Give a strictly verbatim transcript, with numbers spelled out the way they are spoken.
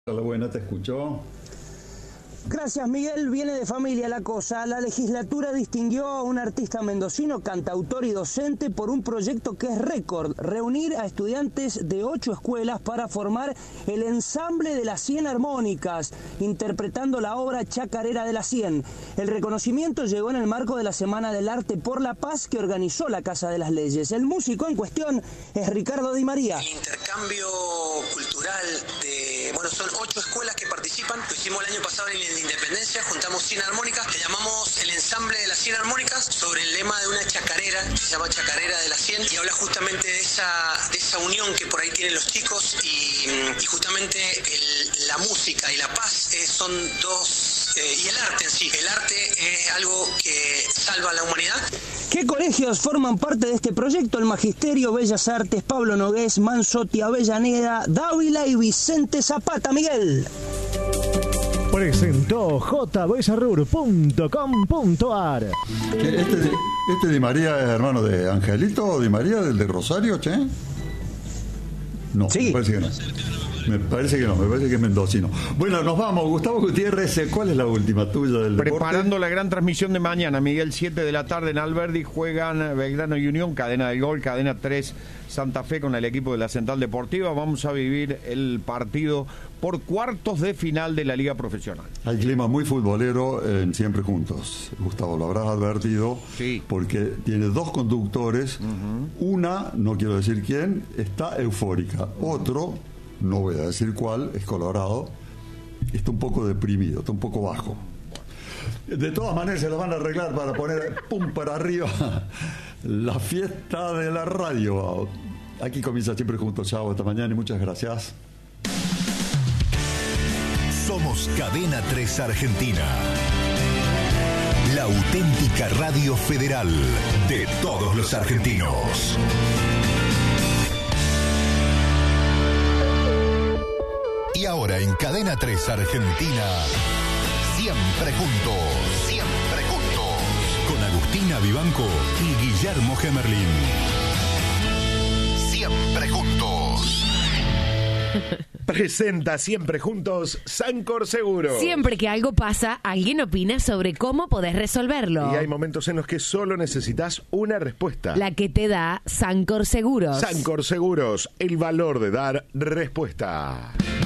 La buena, te escuchó. Gracias, Miguel. Viene de familia la cosa. La legislatura distinguió a un artista mendocino, cantautor y docente por un proyecto que es récord: reunir a estudiantes de ocho escuelas para formar el ensamble de las cien armónicas, interpretando la obra Chacarera de las cien. El reconocimiento llegó en el marco de la Semana del Arte por la Paz que organizó la Casa de las Leyes. El músico en cuestión es Ricardo Di María. El intercambio cultural de, bueno, son ocho escuelas que participan. Lo hicimos el año pasado en el de Independencia, juntamos cien armónicas, le llamamos el ensamble de las cien armónicas sobre el lema de una chacarera, que se llama Chacarera de las cien, y habla justamente de esa, de esa unión que por ahí tienen los chicos, y, y justamente el, la música y la paz eh, son dos, eh, y el arte en sí, el arte es algo que salva a la humanidad. ¿Qué colegios forman parte de este proyecto? El Magisterio, Bellas Artes, Pablo Nogués, Manzotti, Avellaneda, Dávila y Vicente Zapata. Miguel. Presentó j boysarrur punto com punto a r. Este, este Di María es hermano de Angelito Di María, del de Rosario, che. No, sí. Me parece que no. Me parece que no, me parece que es mendocino. Bueno, nos vamos. Gustavo Gutiérrez, ¿cuál es la última tuya del deporte? Preparando la gran transmisión de mañana, Miguel, siete de la tarde en Alberdi juegan Belgrano y Unión, cadena del gol, cadena tres, Santa Fe con el equipo de la Central Deportiva. Vamos a vivir el partido por cuartos de final de la Liga Profesional. Hay clima muy futbolero en Siempre Juntos. Gustavo, lo habrás advertido, sí, porque tiene dos conductores. Uh-huh. Una, no quiero decir quién, está eufórica. Otro, no voy a decir cuál, es colorado, está un poco deprimido, está un poco bajo. De todas maneras se lo van a arreglar para poner pum para arriba la fiesta de la radio. Aquí comienza Siempre Juntos. Chao, hasta mañana y muchas gracias. Somos Cadena tres Argentina, la auténtica radio federal de todos los argentinos. Y ahora en Cadena tres Argentina, Siempre Juntos, Siempre Juntos, con Agustina Vivanco y Guillermo Gemerlin. Siempre Juntos. Presenta Siempre Juntos Sancor Seguros. Siempre que algo pasa, alguien opina sobre cómo podés resolverlo. Y hay momentos en los que solo necesitas una respuesta. La que te da Sancor Seguros. Sancor Seguros, el valor de dar respuesta.